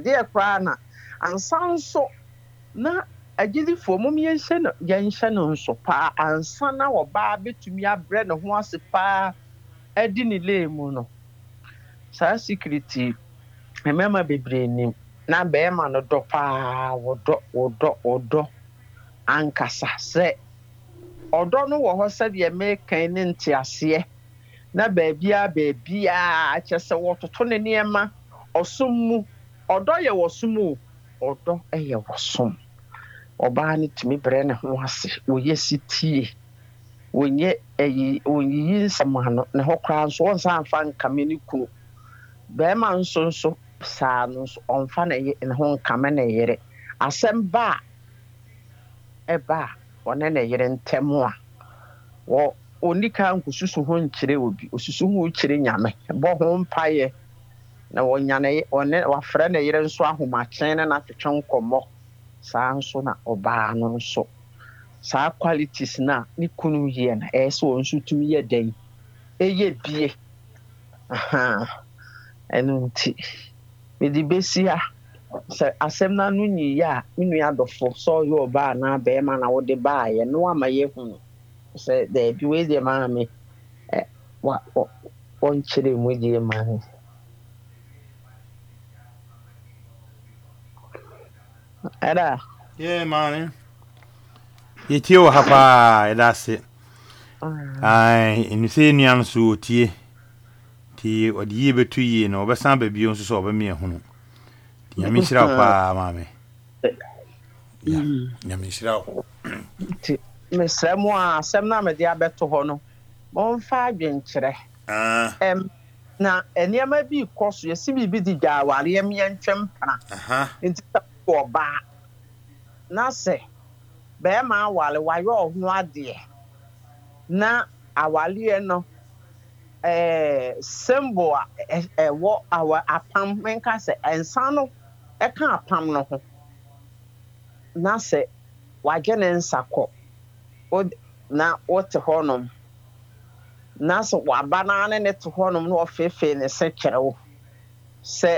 deɛ koraa na ansa nso na agyedifo mom yɛnhyɛ no nso paa ansa na ɔbaa betumi abrɛ ne ho ase paa adi ne lee mu no saa security mmarima bebree nim na bɛrima no dɔ paa wɔdɔ ankasa sɛ ɔdɔ no wɔ hɔ sɛdeɛ mekan ne nteaseɛ na baabia kyɛ sɛ wɔtoto ne nneɛma ɔsom mu ɔdɔ yɛ wɔsom o ɔdɔ yɛ wɔsom ɔbaa no tumi brɛ ne ho ase wɔyɛ sitie wɔnyiyi nsɛm ano ne ho koraa nso wɔnsa amfa nkame ne kunu bɛrima nso saa no nso ɔmfa ne ho nkame ne yere asɛm ba a ɛba a ɔne ne yere ntɛm a onika nkosusu ho nkyerɛ obi osusu ho kyerɛ nyame bɔ ho mpaeɛ na wafrɛ ne yere nso ahomakyen ne n'atwetwe nkɔmmɔ saa nso na ɔbaa no nso saa qualities na ne kunu yɛ na ɛyɛ sɛ wɔn nso tumi yɛ dan ɛyɛ bie ɛno nti mede besia sɛ asɛm na no nyiye a me nua adɔfo sɛ ɔyɛ ɔbaa na bɛrima na wode baayɛ no ama yɛhu sɛ daabi wei deɛ maame wɔnkyerɛ mu deɛ maame ɛda maame yɛtie wɔ ha paa ɛda ase ɛnu sɛ nnua no so ɔtie nti ɔde yie bɛto yie na ɔbɛsan baabio nso sɛ ɔbɛmeɛ hono nti nyame nhyira wo paa maame nyame nhyira wo nti mesrɛ mu a asɛm na mede abɛto hɔ no momfa adwenkyerɛ na nneɛma bi kɔ so yɛsi biribi di gya awareɛ yɛntwɛ mpana nti sɛ ɔbaa na sɛ bɛrima awale wayɛ ɔho adeɛ na awaleɛ no symbol a ɛwɔ apam menka sɛ ɛnsa no ɛka apam no ho na sɛ wagye ne nsa kɔ na wote hɔnom na sɛ waba na ne te hɔnom na ɔfeefee ne se kyerɛ wo sɛ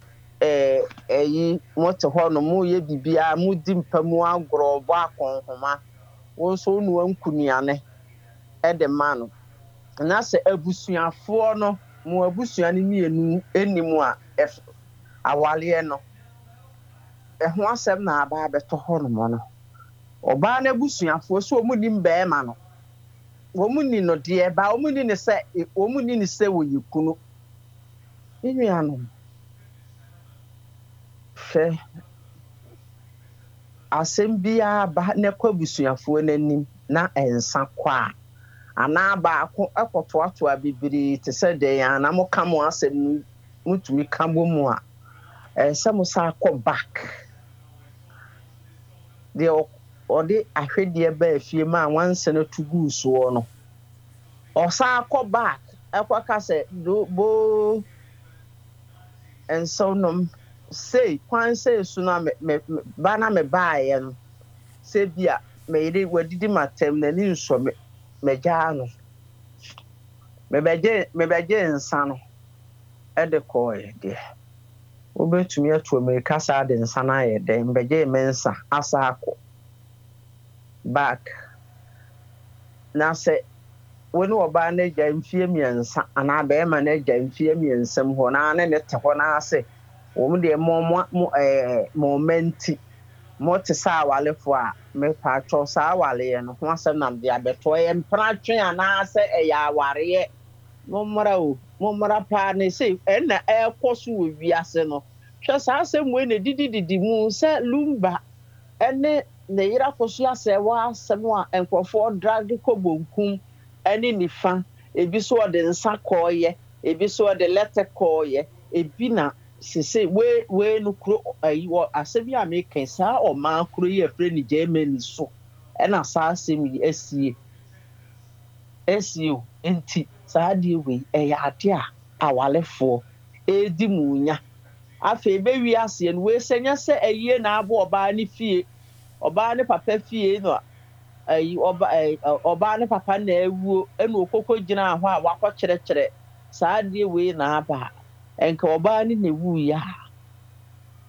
mote hɔnom moyɛ biribiara modi mpa mu agorɔ bɔ akɔnhoma wo nso wo nua nkunuane ɛde ma no na sɛ abusuafoɔ no mo abusua no mmienu anim a awaleɛ no ɛho asɛm na aba abɛtɔ hɔnom no ɔbaa no abusuafoɔ so ɔmu nim bɛrima no wɔmu ni no deɛ ba wɔmu ni ne sɛ wɔyɛ kunu ne nuanom hwɛ asɛm biara ba ne kɔ abusuafoɔ n'anim na ɛnsa kɔ a anaa baako ɛkɔtoatoa bebree te sɛ dɛn na moka mo asɛm no mutumi ka mu a ɛsɛ mo sa akɔ back deɛ ɔde ahwedeɛ baa fie ma a wansa no to gu soɔ no ɔsa akɔ back ɛkɔka sɛ bo ɛnsaw nom sei kwan sei so na ba na me baayɛ no sɛ bia meyere wadidi matam n'ani nsɔ megyaa no mebɛgye nsa no ɛde kɔɔyɛ deɛ wobɛtumi ato Amerika saa de nsa no ayɛ dɛn mbɛgye me nsa asa akɔ back na sɛ wo ne ɔbaa no agya mfie mmiɛnsa anaa bɛrima no agya mfie mmiɛnsam hɔ na ne te hɔ na ase wɔn deɛ mɔmanti mote saa awalefoɔ a mepatwɔ saa awaleɛ no ho asɛm nam de abɛtɔ yɛ mpratwe anaasɛ ɛyɛ awareɛ mommra paa ne sɛ ɛna ɛkɔ so wɔ wiase no hwɛ saa asɛm wei na didi mu sɛ lumba ɛne ne yera kɔ so asɛ wɔ asɛm a nkurɔfoɔ drag kɔ bonkum ɛne nifa ebi so ɔde nsa kɔɔyɛ ebi so ɔde lɛtɛ kɔɔyɛ ebi na sese we no kuro wɔ asɛm bi a meka saa ɔman kuro yi afrɛ ne Germany so ɛna saa asɛm yi asie o nti saa deɛ wei ɛyɛ ade a awalefoɔ ɛdi mu nya afei bɛwi aseɛ no wei sɛ nyɛ sɛ ayie na abo ɔbaa ne fie ɔbaa ne papa fie no ɔbaa ne papa na awuo ɛna okoko gyina hɔ a wakɔkyerɛkyerɛ saa deɛ wei na aba ɛnka ɔbaa ne na ewu ya